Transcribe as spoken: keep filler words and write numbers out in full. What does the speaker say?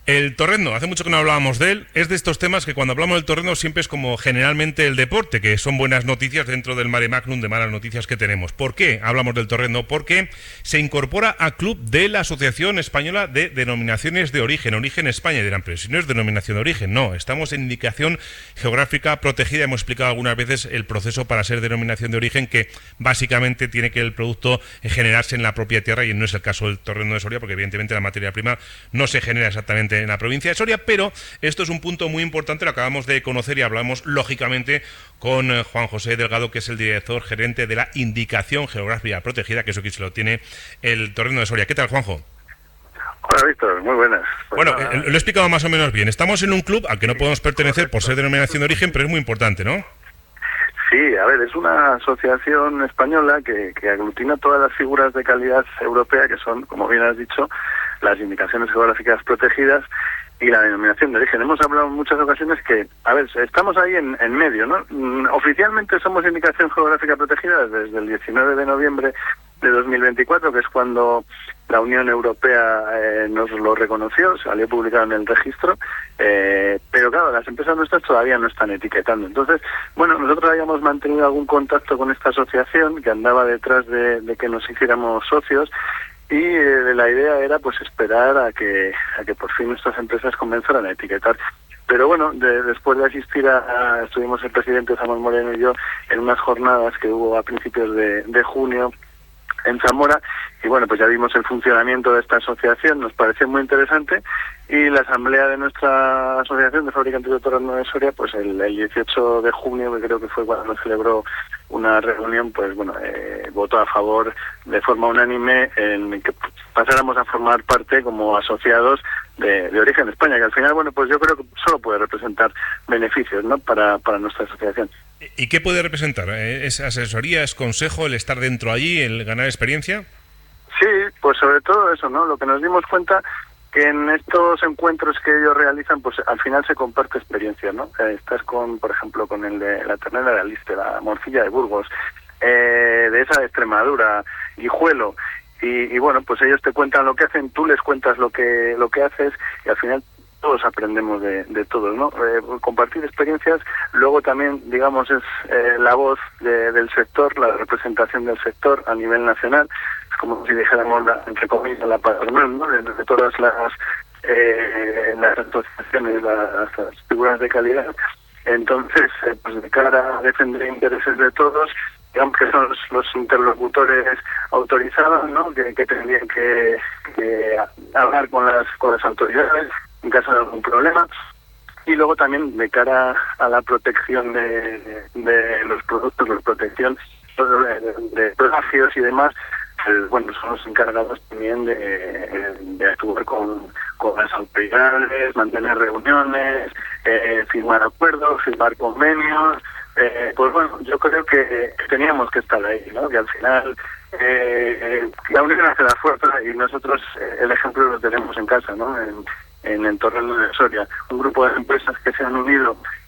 El torrendo, hace mucho que no hablábamos de él, es de estos temas que cuando hablamos del torrendo siempre es como generalmente el deporte, que son buenas noticias dentro del mare magnum de malas noticias que tenemos. ¿Por qué hablamos del torrendo? Porque se incorpora a club de la Asociación Española de Denominaciones de Origen, Origen España, y dirán, pero si no es denominación de origen, no, estamos en indicación geográfica protegida, hemos explicado algunas veces el proceso para ser denominación de origen, que básicamente tiene que el producto generarse en la propia tierra, y no es el caso del torrendo de Soria, porque evidentemente la materia prima no se genera exactamente en la provincia de Soria, pero esto es un punto muy importante, lo acabamos de conocer y hablamos lógicamente con eh, Juan José Delgado, que es el director gerente de la Indicación Geográfica Protegida, que eso aquí se lo tiene el torrendo de Soria. ¿Qué tal, Juanjo? Hola, Víctor, muy buenas. Pues bueno, eh, lo he explicado más o menos bien. Estamos en un club al que no podemos pertenecer por ser denominación de origen, pero es muy importante, ¿no? Sí, a ver, es una asociación española que, que aglutina todas las figuras de calidad europea, que son, como bien has dicho, las indicaciones geográficas protegidas y la denominación de origen. Hemos hablado en muchas ocasiones que, a ver, estamos ahí en, en medio, ¿no? Oficialmente somos indicación geográfica protegida desde el diecinueve de noviembre de dos mil veinticuatro, que es cuando la Unión Europea eh, nos lo reconoció, salió publicado en el registro, eh, pero claro, las empresas nuestras todavía no están etiquetando. Entonces, bueno, nosotros habíamos mantenido algún contacto con esta asociación que andaba detrás de, de que nos hiciéramos socios, y eh, la idea era pues esperar a que a que por fin nuestras empresas comenzaran a etiquetar. Pero bueno, de, después de asistir a, a, estuvimos el presidente Samuel Moreno y yo en unas jornadas que hubo a principios de, de junio en Zamora, y bueno, pues ya vimos el funcionamiento de esta asociación, nos pareció muy interesante, y la asamblea de nuestra asociación de fabricantes de torrendo de Soria, pues el, el dieciocho de junio, que creo que fue cuando celebró una reunión, pues bueno, eh, votó a favor de forma unánime en que pasáramos a formar parte como asociados de, de Origen España, que al final, bueno, pues yo creo que solo puede representar beneficios, ¿no?, para, para nuestra asociación. ¿Y qué puede representar? ¿Es asesoría, es consejo, el estar dentro allí, el ganar experiencia? Sí, pues sobre todo eso, ¿no? Lo que nos dimos cuenta que en estos encuentros que ellos realizan, pues al final se comparte experiencia, ¿no? Eh, estás con, por ejemplo, con el de la ternera de Aliste, la morcilla de Burgos, eh, de esa de Extremadura, Guijuelo, y, y bueno, pues ellos te cuentan lo que hacen, tú les cuentas lo que lo que haces, y al final todos aprendemos de, de todos, ¿no? Eh, compartir experiencias, luego también, digamos, es eh, la voz de, del sector, la representación del sector a nivel nacional, es como si dijéramos, la, entre comillas, la patronal, ¿no?, de, de todas las eh, las asociaciones, las, las figuras de calidad. Entonces, eh, pues de cara a defender intereses de todos, digamos que son los, los interlocutores autorizados, ¿no?, que, que tendrían que, que hablar con las con las autoridades en caso de algún problema, y luego también de cara a la protección de, de los productos, la protección de, de plagios y demás, pues, bueno, son los encargados también de, de actuar con, con las autoridades, mantener reuniones, eh, firmar acuerdos, firmar convenios. Eh, pues bueno, yo creo que teníamos que estar ahí, ¿no? Que al final eh, la unión hace la fuerza, y nosotros eh, el ejemplo lo tenemos en casa, ¿no? En, en el torrendo de Soria, un grupo de empresas que se han unido